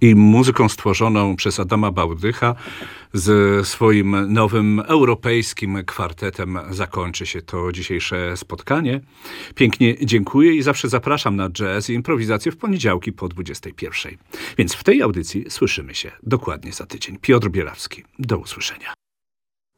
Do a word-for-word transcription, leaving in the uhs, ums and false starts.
i muzyką stworzoną przez Adama Bałdycha z swoim nowym europejskim kwartetem zakończy się to dzisiejsze spotkanie. Pięknie dziękuję i zawsze zapraszam na jazz i improwizację w poniedziałki po dwudziestej pierwszej. Więc w tej audycji słyszymy się dokładnie za tydzień. Piotr Bielawski. Do usłyszenia.